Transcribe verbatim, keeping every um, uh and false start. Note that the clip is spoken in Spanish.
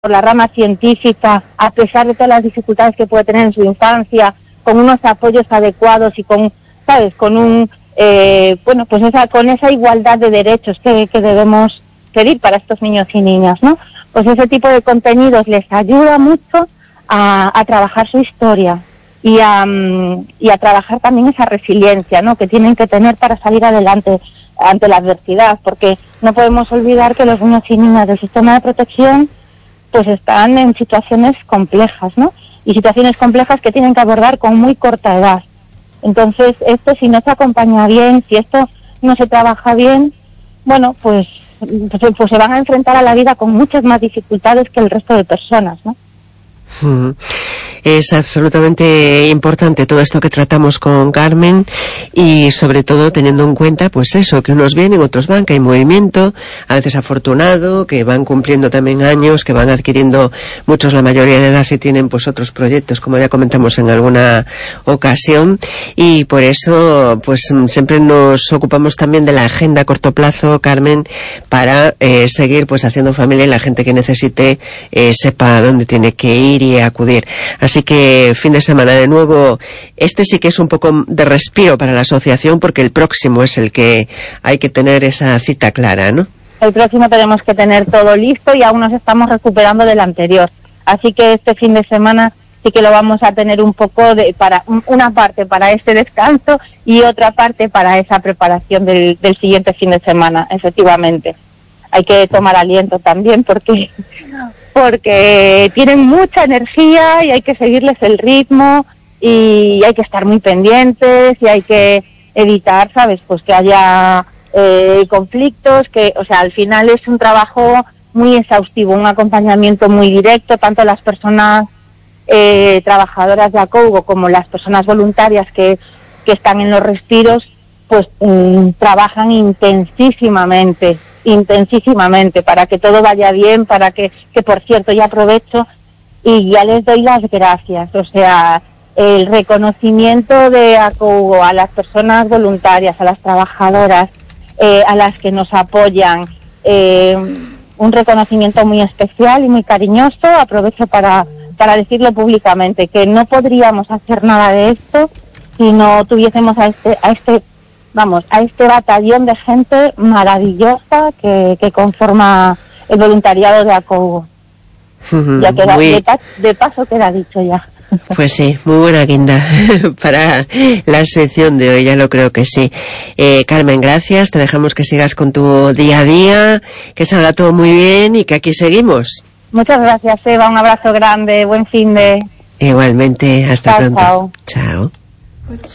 por la rama científica, a pesar de todas las dificultades que puede tener en su infancia, con unos apoyos adecuados y con, ¿sabes?, con un, eh, bueno, pues esa, con esa igualdad de derechos que, que debemos pedir para estos niños y niñas, ¿no? Pues ese tipo de contenidos les ayuda mucho a, a trabajar su historia y a, um, y a trabajar también esa resiliencia, ¿no?, que tienen que tener para salir adelante ante la adversidad, porque no podemos olvidar que los niños y niñas del sistema de protección pues están en situaciones complejas, ¿no? Y situaciones complejas que tienen que abordar con muy corta edad. Entonces, esto si no se acompaña bien, si esto no se trabaja bien, bueno, pues, pues, pues se van a enfrentar a la vida con muchas más dificultades que el resto de personas, ¿no? Es absolutamente importante todo esto que tratamos con Carmen, y sobre todo teniendo en cuenta pues eso, que unos vienen, otros van, que hay movimiento, a veces afortunado, que van cumpliendo también años, que van adquiriendo muchos la mayoría de edad y tienen pues otros proyectos, como ya comentamos en alguna ocasión, y por eso pues siempre nos ocupamos también de la agenda a corto plazo, Carmen, para eh, seguir pues haciendo familia y la gente que necesite eh, sepa dónde tiene que ir y acudir. Así que fin de semana de nuevo, este sí que es un poco de respiro para la asociación, porque el próximo es el que hay que tener esa cita clara, ¿no? El próximo tenemos que tener todo listo y aún nos estamos recuperando del anterior. Así que este fin de semana sí que lo vamos a tener un poco de, para una parte para este descanso y otra parte para esa preparación del, del siguiente fin de semana, efectivamente. Hay que tomar aliento también porque porque tienen mucha energía y hay que seguirles el ritmo y hay que estar muy pendientes y hay que evitar, ¿sabes?, pues que haya eh, conflictos, que, o sea, al final es un trabajo muy exhaustivo, un acompañamiento muy directo, tanto las personas eh, trabajadoras de Acougo como las personas voluntarias que, que están en los respiros, pues mm, trabajan intensísimamente. intensísimamente para que todo vaya bien, para que, que por cierto ya aprovecho y ya les doy las gracias, o sea, el reconocimiento de Acougo a las personas voluntarias, a las trabajadoras, eh, a las que nos apoyan, eh, un reconocimiento muy especial y muy cariñoso. Aprovecho para, para decirlo públicamente, que no podríamos hacer nada de esto si no tuviésemos a este, a este vamos, a este batallón de gente maravillosa que, que conforma el voluntariado de Acougo. Uh-huh, ya queda, muy... de, de paso queda dicho ya. Pues sí, muy buena guinda para la sección de hoy, ya lo creo que sí. Eh, Carmen, gracias, te dejamos que sigas con tu día a día, que salga todo muy bien y que aquí seguimos. Muchas gracias, Eva, un abrazo grande, buen fin de... Igualmente, hasta chao, pronto. Chao. Chao.